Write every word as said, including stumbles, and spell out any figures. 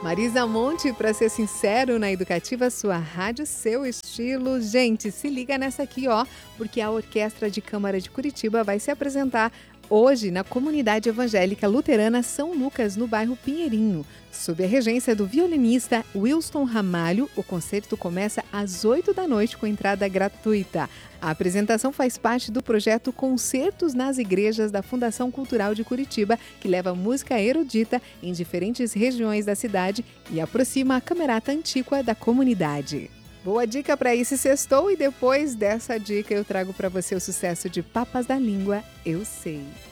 Marisa Monte, para ser sincero, na Educativa, sua rádio, seu estilo. Gente, se liga nessa aqui, ó, porque a Orquestra de Câmara de Curitiba vai se apresentar hoje na Comunidade Evangélica Luterana São Lucas, no bairro Pinheirinho. Sob a regência do violinista Wilson Ramalho, o concerto começa às oito da noite com entrada gratuita. A apresentação faz parte do projeto Concertos nas Igrejas da Fundação Cultural de Curitiba, que leva música erudita em diferentes regiões da cidade e aproxima a camerata antiga da comunidade. Boa dica para esse sextou, e depois dessa dica eu trago para você o sucesso de Papas da Língua, Eu Sei.